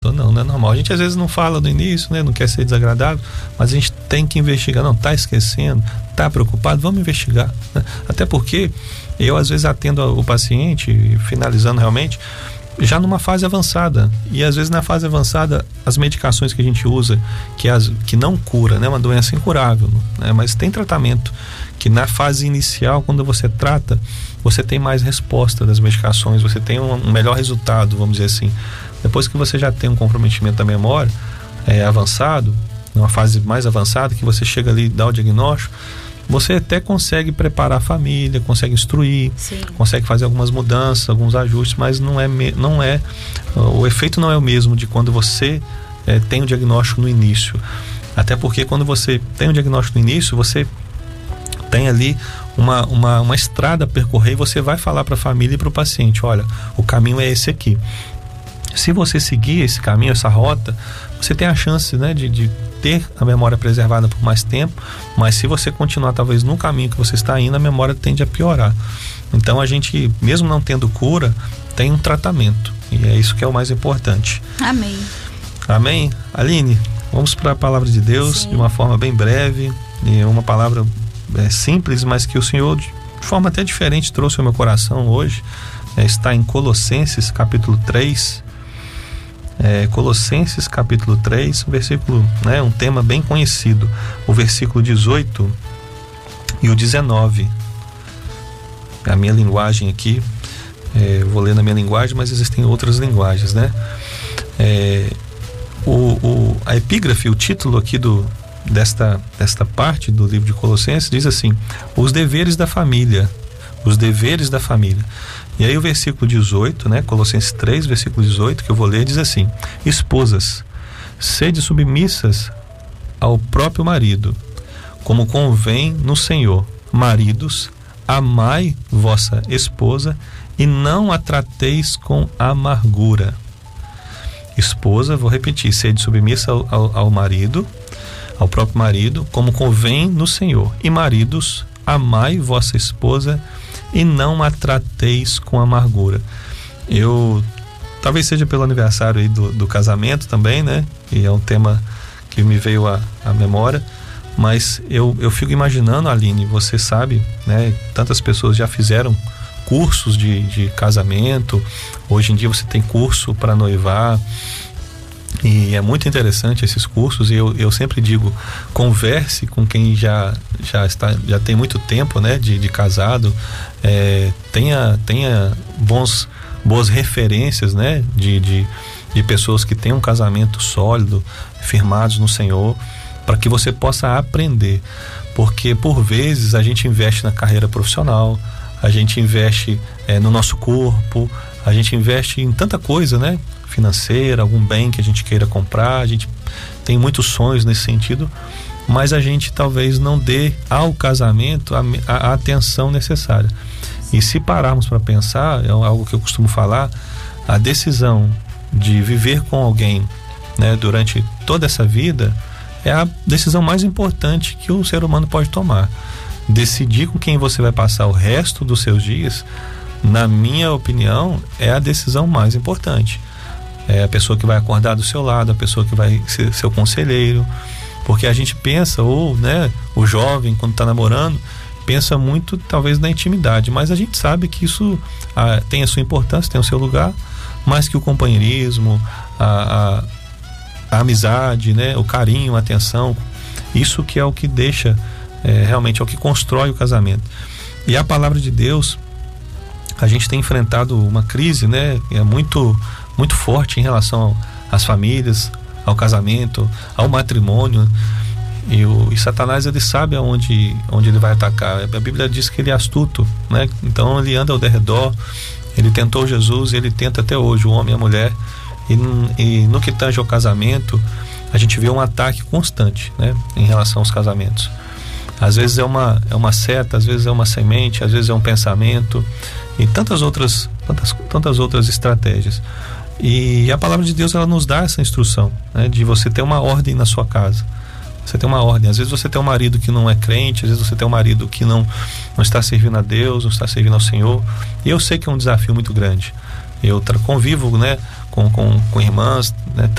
pessoa, não é normal. A gente às vezes não fala no início, né? Não quer ser desagradável, mas a gente tem que investigar. Não, tá esquecendo, tá preocupado, vamos investigar, né? Até porque eu às vezes atendo o paciente, finalizando realmente, já numa fase avançada, e às vezes na fase avançada as medicações que a gente usa, que não cura, né? Uma doença incurável, né? Mas tem tratamento, que na fase inicial, quando você trata, você tem mais resposta das medicações, você tem um melhor resultado, vamos dizer assim. Depois que você já tem um comprometimento da memória avançado, numa fase mais avançada, que você chega ali e dá o diagnóstico, você até consegue preparar a família, consegue instruir, sim, consegue fazer algumas mudanças, alguns ajustes, mas o efeito não é o mesmo de quando você tem o diagnóstico no início. Até porque quando você tem o diagnóstico no início, você tem ali uma estrada a percorrer, e você vai falar para a família e para o paciente: olha, o caminho é esse aqui. Se você seguir esse caminho, essa rota, você tem a chance, né, de ter a memória preservada por mais tempo, mas se você continuar talvez no caminho que você está indo, a memória tende a piorar. Então a gente, mesmo não tendo cura, tem um tratamento, e é isso que é o mais importante. Amém. Amém? Aline, vamos para a palavra de Deus. Sim. De uma forma bem breve, e uma palavra simples, mas que o Senhor de forma até diferente trouxe ao meu coração hoje. Está em Colossenses capítulo 3, Colossenses capítulo 3, versículo, um tema bem conhecido, o versículo 18 e o 19. A minha linguagem aqui, vou ler na minha linguagem, mas existem outras linguagens, né? A epígrafe, o título aqui desta parte do livro de Colossenses diz assim: os deveres da família. Os deveres da família. E aí o versículo 18, Colossenses 3, versículo 18, que eu vou ler, diz assim: esposas, sede submissas ao próprio marido, como convém no Senhor. Maridos, amai vossa esposa e não a trateis com amargura. Esposa, vou repetir, sede submissa ao marido, ao próprio marido, como convém no Senhor. E maridos, amai vossa esposa e não a trateis com amargura. Talvez seja pelo aniversário aí do casamento também, né? E é um tema que me veio à memória, mas eu fico imaginando, Aline, você sabe, né? Tantas pessoas já fizeram cursos de casamento, hoje em dia você tem curso para noivar, e é muito interessante esses cursos, e eu sempre digo, converse com quem já tem muito tempo, né, de casado, tenha boas referências, né, de pessoas que têm um casamento sólido, firmados no Senhor, para que você possa aprender, porque por vezes a gente investe na carreira profissional, a gente investe no nosso corpo, a gente investe em tanta coisa, né, financeira, algum bem que a gente queira comprar, a gente tem muitos sonhos nesse sentido, mas a gente talvez não dê ao casamento a atenção necessária. E se pararmos para pensar, é algo que eu costumo falar, a decisão de viver com alguém, né, durante toda essa vida é a decisão mais importante que o ser humano pode tomar. Decidir com quem você vai passar o resto dos seus dias, na minha opinião, é a decisão mais importante. É a pessoa que vai acordar do seu lado, a pessoa que vai ser seu conselheiro, porque a gente pensa, o jovem, quando está namorando, pensa muito talvez na intimidade, mas a gente sabe que isso tem a sua importância, tem o seu lugar, mas que o companheirismo, a amizade, né, o carinho, a atenção, isso que é o que deixa, realmente é o que constrói o casamento. E a palavra de Deus, a gente tem enfrentado uma crise, né, é muito forte em relação às famílias, ao casamento, ao matrimônio, e Satanás, ele sabe onde ele vai atacar. A Bíblia diz que ele é astuto, né? Então ele anda ao derredor, ele tentou Jesus, ele tenta até hoje o homem e a mulher, e no que tange ao casamento, a gente vê um ataque constante, né, em relação aos casamentos. Às vezes é uma seta, às vezes é uma semente, às vezes é um pensamento, e tantas outras estratégias. E a palavra de Deus, ela nos dá essa instrução, né, de você ter uma ordem na sua casa. Você tem uma ordem. Às vezes você tem um marido que não é crente, às vezes você tem um marido que não está servindo a Deus, não está servindo ao Senhor. E eu sei que é um desafio muito grande. Eu convivo, né, com irmãs, né,